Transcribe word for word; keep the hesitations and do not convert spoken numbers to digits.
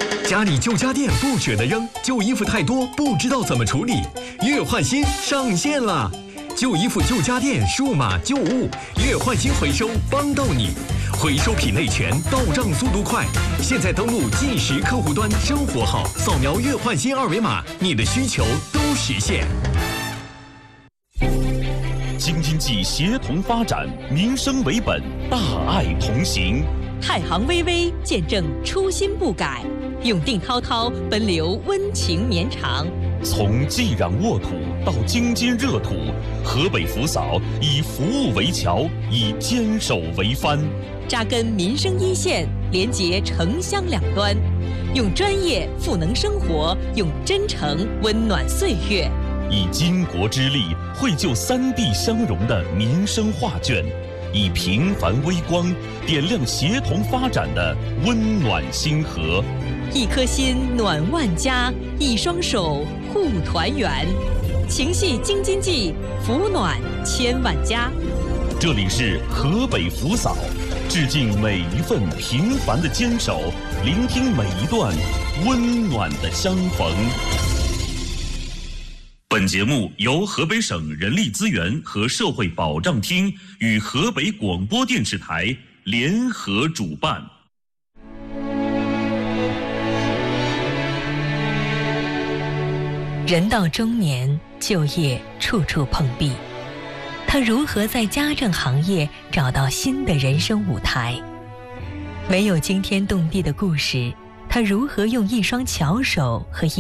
家里旧家电不舍得扔，旧衣服太多不知道怎么处理，月换新上线了！旧衣服、旧家电、数码旧物，月换新回收帮到你，回收品类全，到账速度快。现在登录计时客户端生活号，扫描月换新二维码，你的需求都实现。 京津冀协同发展，民生为本，大爱同行。 太行巍巍，见证初心不改；永定滔滔，奔流温情绵长。 从济壤沃土到京津热土，河北扶扫以服务为桥，以坚守为帆， 扎根民生一线，连结城乡两端，用专业赋能生活，用真诚温暖岁月。 以巾帼之力绘就三地相融的民生画卷，以平凡微光点亮协同发展的温暖星河。 一颗心暖万家，一双手护团圆。情系京津冀，福暖千万家。 这里是河北扶扫，致敬每一份平凡的坚守，聆听每一段温暖的相逢。本节目由河北省人力资源和社会保障厅与河北广播电视台联合主办。 人到中年，就业处处碰壁，他如何在家政行业找到新的人生舞台？没有惊天动地的故事，他如何用一双巧手和一